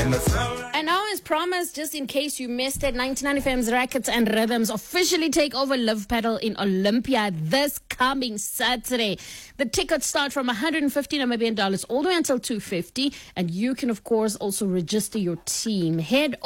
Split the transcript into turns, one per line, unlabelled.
And now, as promised, just in case you missed it, 99 FM's Rackets and Rhythms officially take over Live Paddle in Olympia this coming Saturday. The tickets start from $150 Namibian all the way until $250, and you can, of course, also register your team. Head